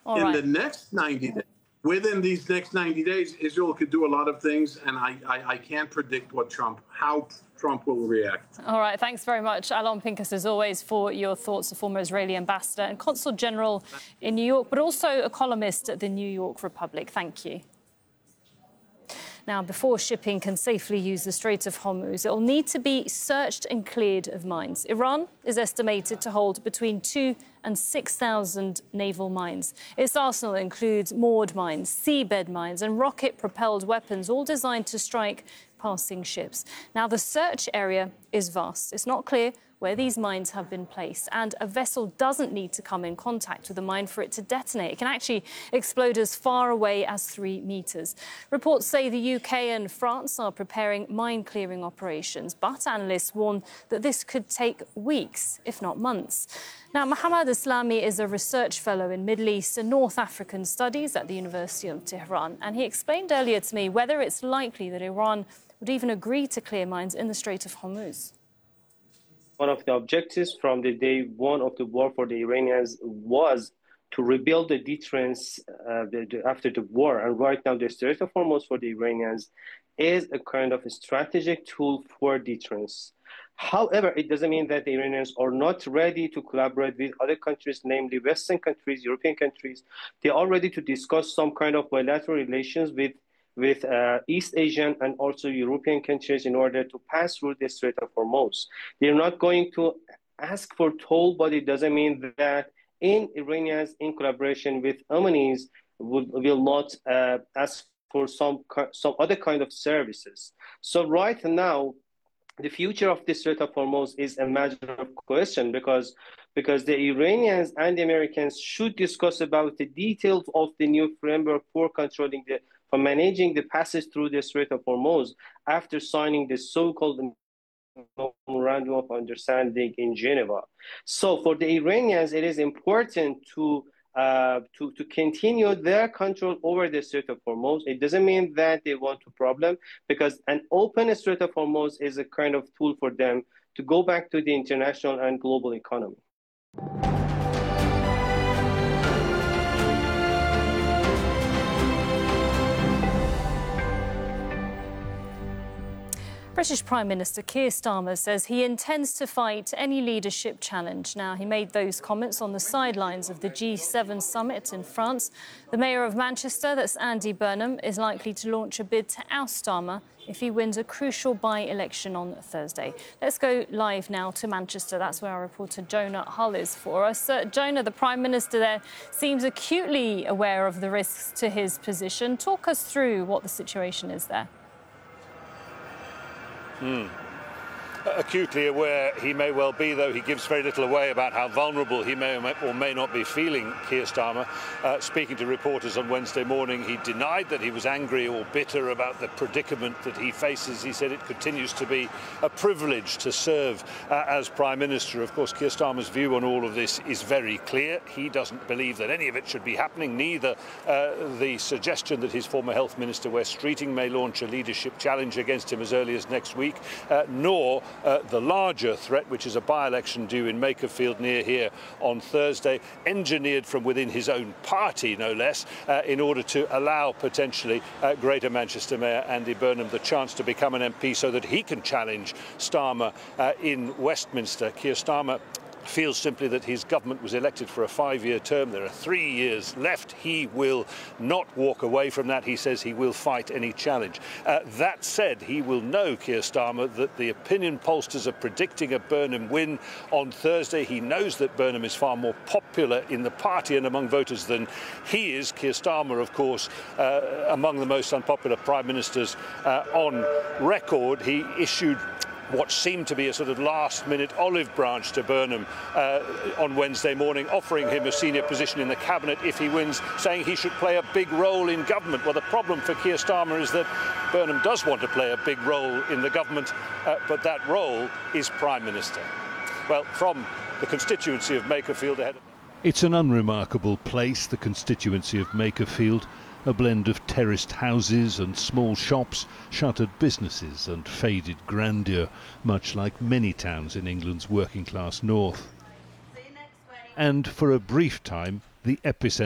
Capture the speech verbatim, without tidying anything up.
All in right. the next ninety days, within these next ninety days, Israel could do a lot of things, and I, I, I can't predict what Trump, how Trump will react. All right, thanks very much, Alon Pincus, as always, for your thoughts, the former Israeli ambassador and consul general in New York, but also a columnist at the New York Republic. Thank you. Now, before shipping can safely use the Strait of Hormuz, it will need to be searched and cleared of mines. Iran is estimated to hold between two and six thousand naval mines. Its arsenal includes moored mines, seabed mines and rocket-propelled weapons, all designed to strike passing ships. Now, the search area is vast. It's not clear where these mines have been placed, and a vessel doesn't need to come in contact with a mine for it to detonate. It can actually explode as far away as three metres. Reports say the U K and France are preparing mine-clearing operations, but analysts warn that this could take weeks, if not months. Now, Mohammad Islami is a research fellow in Middle East and North African studies at the University of Tehran, and he explained earlier to me whether it's likely that Iran would even agree to clear mines in the Strait of Hormuz. One of the objectives from the day one of the war for the Iranians was to rebuild the deterrence uh, the, the, after the war. And right now, the Strait of Hormuz for the Iranians is a kind of a strategic tool for deterrence. However, it doesn't mean that the Iranians are not ready to collaborate with other countries, namely Western countries, European countries. They are ready to discuss some kind of bilateral relations with with uh, East Asian and also European countries in order to pass through the Strait of Hormuz. They're not going to ask for toll, but it doesn't mean that in Iranians, in collaboration with Omanis, will, will not uh, ask for some, some other kind of services. So right now, the future of the Strait of Hormuz is a matter of question because, because the Iranians and the Americans should discuss about the details of the new framework for controlling the for managing the passage through the Strait of Hormuz after signing the so-called Memorandum of Understanding in Geneva. So for the Iranians, it is important to, uh, to, to continue their control over the Strait of Hormuz. It doesn't mean that they want a problem, because an open Strait of Hormuz is a kind of tool for them to go back to the international and global economy. British Prime Minister Keir Starmer says he intends to fight any leadership challenge. Now, he made those comments on the sidelines of the G seven summit in France. The Mayor of Manchester, that's Andy Burnham, is likely to launch a bid to oust Starmer if he wins a crucial by-election on Thursday. Let's go live now to Manchester. That's where our reporter Jonah Hull is for us. Uh, Jonah, the Prime Minister there seems acutely aware of the risks to his position. Talk us through what the situation is there. Hmm. Acutely aware he may well be, though he gives very little away about how vulnerable he may or may, or may not be feeling, Keir Starmer. Uh, speaking to reporters on Wednesday morning, he denied that he was angry or bitter about the predicament that he faces. He said it continues to be a privilege to serve uh, as Prime Minister. Of course, Keir Starmer's view on all of this is very clear. He doesn't believe that any of it should be happening, neither uh, the suggestion that his former Health Minister, Wes Streeting, may launch a leadership challenge against him as early as next week, uh, nor Uh, the larger threat, which is a by-election due in Makerfield near here on Thursday, engineered from within his own party, no less, uh, in order to allow potentially uh, Greater Manchester Mayor Andy Burnham the chance to become an M P so that he can challenge Starmer uh, in Westminster. Keir Starmer feels simply that his government was elected for a five-year term. There are three years left. He will not walk away from that. He says he will fight any challenge. Uh, that said, he will know, Keir Starmer, that the opinion pollsters are predicting a Burnham win on Thursday. He knows that Burnham is far more popular in the party and among voters than he is. Keir Starmer, of course, uh, among the most unpopular prime ministers uh, on record. He issued what seemed to be a sort of last-minute olive branch to Burnham uh, on Wednesday morning, offering him a senior position in the cabinet if he wins, saying he should play a big role in government. Well, the problem for Keir Starmer is that Burnham does want to play a big role in the government, uh, but that role is Prime Minister. Well, from the constituency of Makerfield ahead of... It's an unremarkable place, the constituency of Makerfield. A blend of terraced houses and small shops, shuttered businesses and faded grandeur, much like many towns in England's working-class north. And for a brief time, the epicenter